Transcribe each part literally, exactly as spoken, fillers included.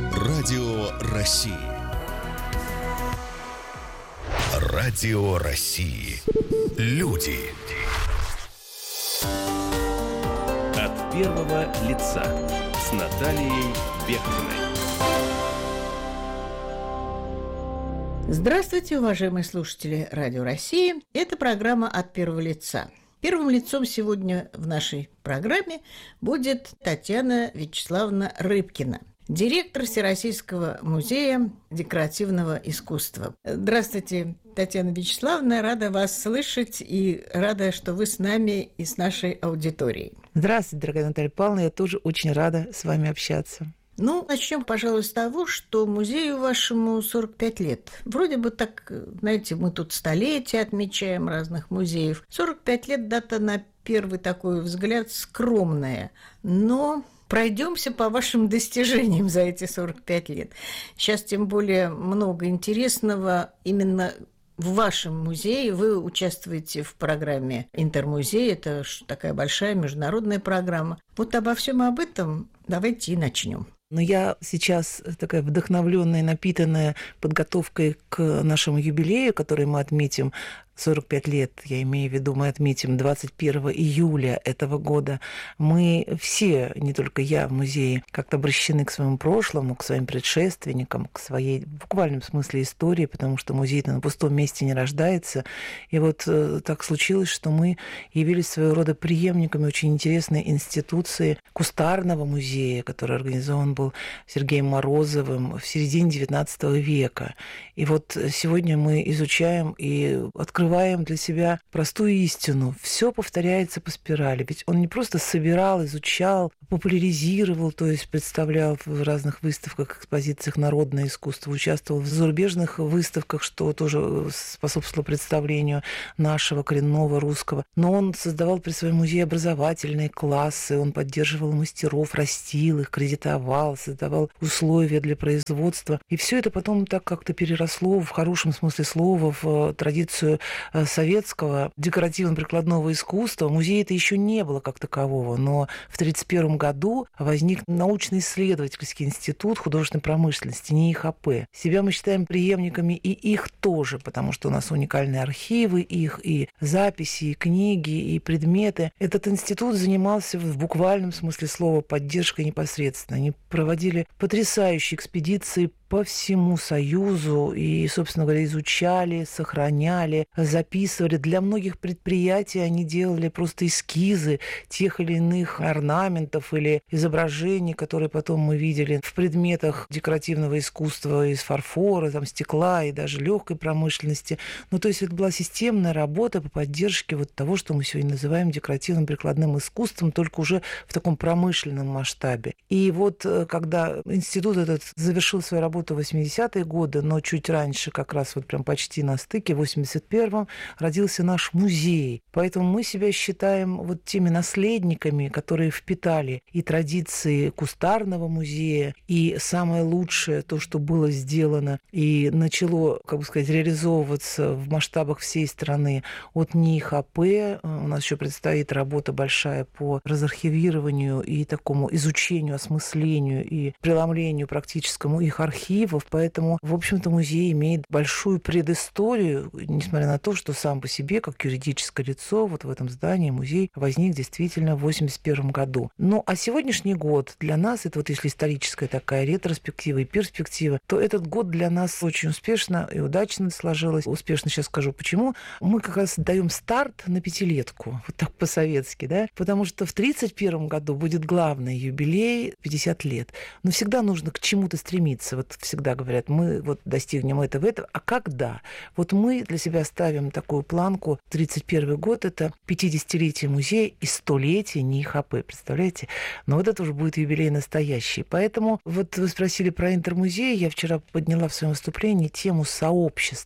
Радио России. Радио России. Люди. От первого лица с Натальей Бехтиной. Здравствуйте, уважаемые слушатели Радио России. Это программа «От первого лица». Первым лицом сегодня в нашей программе будет Татьяна Вячеславовна Рыбкина, директор Всероссийского музея декоративного искусства. Здравствуйте, Татьяна Вячеславовна, рада вас слышать и рада, что вы с нами и с нашей аудиторией. Здравствуйте, дорогая Наталья Павловна, я тоже очень рада с вами общаться. Ну, начнем, пожалуй, с того, что музею вашему сорок пять лет. Вроде бы так, знаете, мы тут столетия отмечаем разных музеев. сорок пять лет дата на первый такой взгляд скромная, но пройдемся по вашим достижениям за эти сорок пять лет. Сейчас тем более много интересного именно в вашем музее. Вы участвуете в программе «Интермузей». Это такая большая международная программа. Вот обо всем об этом давайте и начнем. Но я сейчас такая вдохновленная, напитанная подготовкой к нашему юбилею, который мы отметим сорок пять лет, я имею в виду, мы отметим двадцать первого июля этого года. Мы все, не только я в музее, как-то обращены к своему прошлому, к своим предшественникам, к своей в буквальном смысле истории, потому что музей-то на пустом месте не рождается. И вот э, так случилось, что мы явились своего рода преемниками очень интересной институции кустарного музея, который организован был Сергеем Морозовым в середине девятнадцатого века. И вот сегодня мы изучаем и открываем для себя простую истину. Все повторяется по спирали. Ведь он не просто собирал, изучал, популяризировал, то есть представлял в разных выставках, экспозициях народное искусство, участвовал в зарубежных выставках, что тоже способствовало представлению нашего коренного русского. Но он создавал при своем музее образовательные классы, он поддерживал мастеров, растил их, кредитовал, создавал условия для производства. И все это потом так как-то переросло в хорошем смысле слова в традицию советского декоративно-прикладного искусства. Музея-то еще не было как такового, но в тридцать первом году возник научно-исследовательский институт художественной промышленности, НИИХП. Себя мы считаем преемниками и их тоже, потому что у нас уникальные архивы их, и записи, и книги, и предметы. Этот институт занимался в буквальном смысле слова поддержкой непосредственно. Они проводили потрясающие экспедиции по всему Союзу и, собственно говоря, изучали, сохраняли, записывали. Для многих предприятий они делали просто эскизы тех или иных орнаментов или изображений, которые потом мы видели в предметах декоративного искусства из фарфора, там, стекла и даже легкой промышленности. Ну, то есть это была системная работа по поддержке вот того, что мы сегодня называем декоративным прикладным искусством, только уже в таком промышленном масштабе. И вот когда институт этот завершил свою работу в восьмидесятые годы, но чуть раньше, как раз вот прям почти на стыке, в восемьдесят первом, родился наш музей. Поэтому мы себя считаем вот теми наследниками, которые впитали и традиции кустарного музея, и самое лучшее, то, что было сделано и начало, как бы сказать, реализовываться в масштабах всей страны от НИИХП. У нас еще предстоит работа большая по разархивированию и такому изучению, осмыслению и преломлению практическому их архивов. Поэтому, в общем-то, музей имеет большую предысторию, несмотря на то, что сам по себе, как юридическое лицо, вот в этом здании музей возник действительно в восемьдесят первом году. Ну, а сегодняшний год для нас, это вот если историческая такая ретроспектива и перспектива, то этот год для нас очень успешно и удачно сложилось. Успешно сейчас скажу, почему. Мы как раз даем старт на пятилетку, вот так по-советски, да, потому что в тридцать первом году будет главный юбилей, пятьдесят лет. Но всегда нужно к чему-то стремиться. Вот всегда говорят, мы вот достигнем этого, этого. А когда? Вот мы для себя ставим такую планку. тридцать первый год – это пятидесятилетие музея и столетие НИИХП. Представляете? Но вот это уже будет юбилей настоящий. Поэтому вот вы спросили про интермузей. Я вчера подняла в своем выступлении тему сообщества.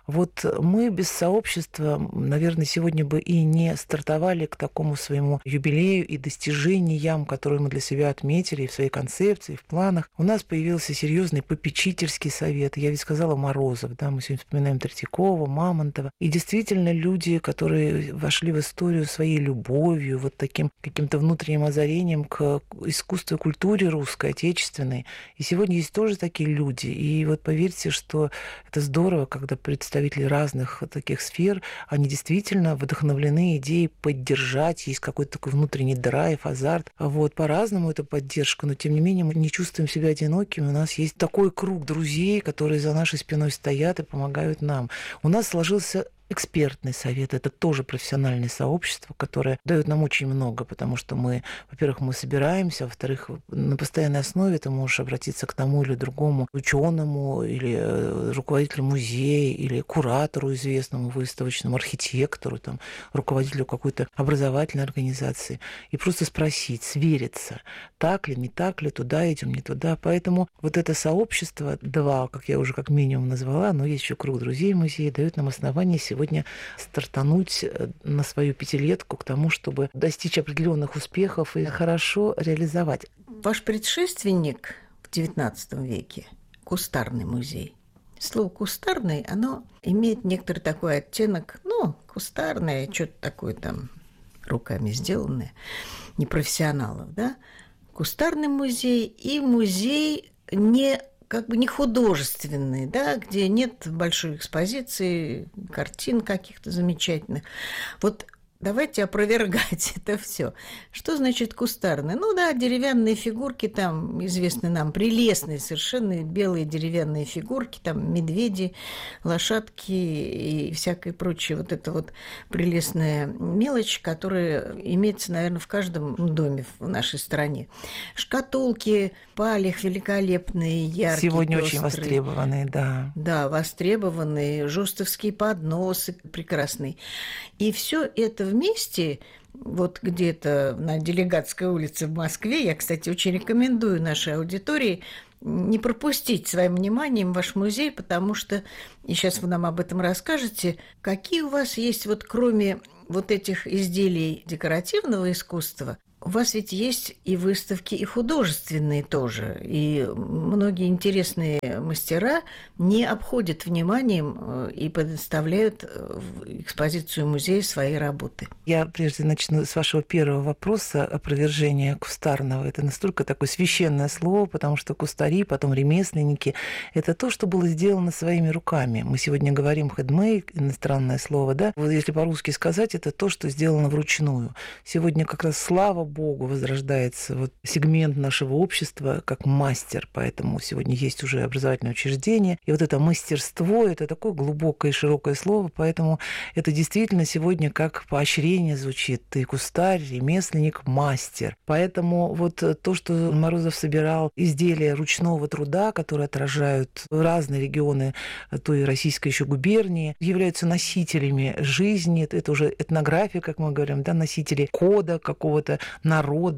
Вот мы без сообщества, наверное, сегодня бы и не стартовали к такому своему юбилею и достижениям, которые мы для себя отметили и в своей концепции, и в планах. У нас появился серьезный попечительский совет. Я ведь сказала Морозов, да, мы сегодня вспоминаем Третьякова, Мамонтова. И действительно люди, которые вошли в историю своей любовью, вот таким каким-то внутренним озарением к искусству и культуре русской, отечественной. И сегодня есть тоже такие люди. И вот поверьте, что это здорово, когда представители разных таких сфер, они действительно вдохновлены идеей поддержать, есть какой-то такой внутренний драйв, азарт. Вот, по-разному это поддержка, но тем не менее мы не чувствуем себя одинокими. У нас есть такой круг друзей, которые за нашей спиной стоят и помогают нам. У нас сложился экспертный совет. Это тоже профессиональное сообщество, которое дает нам очень много, потому что мы, во-первых, мы собираемся, во-вторых, на постоянной основе ты можешь обратиться к тому или другому ученому, или руководителю музея, или куратору известному, выставочному, архитектору, там, руководителю какой-то образовательной организации, и просто спросить, свериться, так ли, не так ли, туда идем, не туда. Поэтому вот это сообщество, два, как я уже как минимум назвала, но есть еще круг друзей музея, дает нам основание сегодня сегодня стартануть на свою пятилетку к тому, чтобы достичь определенных успехов и хорошо реализовать. Ваш предшественник в девятнадцатом веке – кустарный музей. Слово «кустарный», оно имеет некоторый такой оттенок, ну, кустарное, что-то такое там руками сделанное, непрофессионалов, да? Кустарный музей и музей не как бы не художественный, да, где нет большой экспозиции, картин каких-то замечательных. Вот давайте опровергать это все. Что значит кустарный? Ну да, деревянные фигурки там, известны нам, прелестные, совершенно белые деревянные фигурки, там медведи, лошадки и всякое прочее. Вот это вот прелестная мелочь, которая имеется, наверное, в каждом доме в нашей стране. Шкатулки, палех великолепные, яркие, сегодня пестрые. Очень востребованные, да. Да, востребованные, жустовские подносы прекрасные. И все это вместе, вот где-то на Делегатской улице в Москве, я, кстати, очень рекомендую нашей аудитории не пропустить своим вниманием ваш музей, потому что, и сейчас вы нам об этом расскажете, какие у вас есть, вот кроме вот этих изделий декоративного искусства, у вас ведь есть и выставки, и художественные тоже. И многие интересные мастера не обходят вниманием и предоставляют в экспозицию музея свои работы. Я прежде начну с вашего первого вопроса, опровержения кустарного. Это настолько такое священное слово, потому что кустари, потом ремесленники – это то, что было сделано своими руками. Мы сегодня говорим handmade, иностранное слово, да? Вот если по-русски сказать, это то, что сделано вручную. Сегодня как раз слава Богу возрождается вот сегмент нашего общества как мастер, поэтому сегодня есть уже образовательное учреждение. И вот это мастерство – это такое глубокое и широкое слово, поэтому это действительно сегодня как поощрение звучит. Ты кустарь, ремесленник, мастер. Поэтому вот то, что Морозов собирал изделия ручного труда, которые отражают разные регионы той российской еще губернии, являются носителями жизни. Это уже этнография, как мы говорим, да, носители кода какого-то народа,